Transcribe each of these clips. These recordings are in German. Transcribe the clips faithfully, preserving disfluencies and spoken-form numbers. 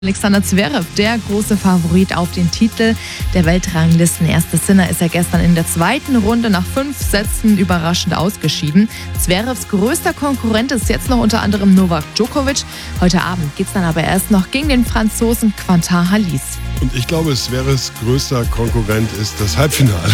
Alexander Zverev, der große Favorit auf den Titel der Weltranglisten. Erster Sinner ist er gestern in der zweiten Runde nach fünf Sätzen überraschend ausgeschieden. Zverevs größter Konkurrent ist jetzt noch unter anderem Novak Djokovic. Heute Abend geht es dann aber erst noch gegen den Franzosen Quentin Halys. Und ich glaube, Zverevs größter Konkurrent ist das Halbfinale.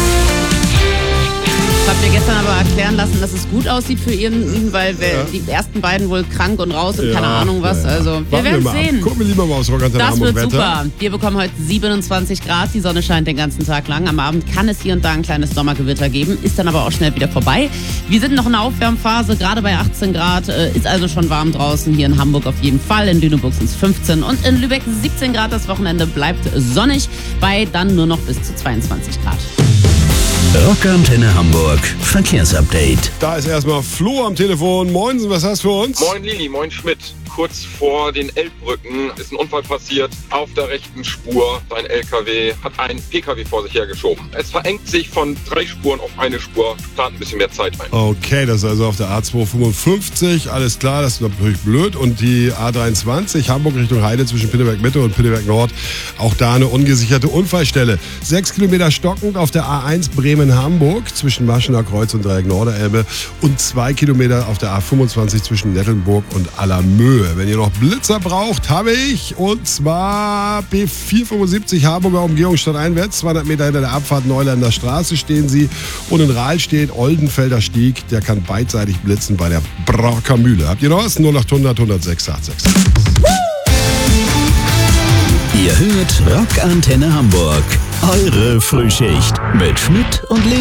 Ich habe mir gestern aber erklären lassen, dass es gut aussieht für ihn, weil wir, Ja. die ersten beiden wohl krank und raus und Ja, keine Ahnung was. ja, ja. Also wir Warten werden mal ab. sehen. Gucken wir lieber mal aufs Rock Antenne Das Hamburg wird Wetter. super. Wir bekommen heute siebenundzwanzig Grad. Die Sonne scheint den ganzen Tag lang. Am Abend kann es hier und da ein kleines Sommergewitter geben, ist dann aber auch schnell wieder vorbei. Wir sind noch in der Aufwärmphase, gerade bei achtzehn Grad. Äh, ist also schon warm draußen. Hier in Hamburg auf jeden Fall. In Lüneburg sind es fünfzehn und in Lübeck siebzehn Grad. Das Wochenende bleibt sonnig bei dann nur noch bis zu zweiundzwanzig Grad. Rock Antenne Hamburg Verkehrsupdate. Da ist erstmal Flo am Telefon. Moinsen, was hast du für uns? Moin Lili, moin Schmidt. Kurz vor den Elbbrücken ist ein Unfall passiert. Auf der rechten Spur, ein L K W hat einen P K W vor sich hergeschoben. Es verengt sich von drei Spuren auf eine Spur, plant ein bisschen mehr Zeit ein. Okay, das ist also auf der A zweihundertfünfundfünfzig. Alles klar, das ist natürlich blöd. Und die A dreiundzwanzig, Hamburg Richtung Heide zwischen Pinneberg Mitte und Pinneberg Nord. Auch da eine ungesicherte Unfallstelle. Sechs Kilometer stockend auf der A eins Bremen-Hamburg zwischen Maschener Kreuz und Dreieck Norderelbe. Und zwei Kilometer auf der A fünfundzwanzig zwischen Nettelnburg und Allermöhe. Wenn ihr noch Blitzer braucht, habe ich. Und zwar B vierhundertfünfundsiebzig Harburger Umgehung stadteinwärts. zweihundert Meter hinter der Abfahrt Neuländer Straße stehen sie. Und in Rahl steht Oldenfelder Stieg. Der kann beidseitig blitzen bei der Brocker Mühle. Habt ihr noch was? null acht hundert, hundertsechs, achthundertsechs. Ihr hört Rock Antenne Hamburg. Eure Frühschicht mit Schmidt und Lena.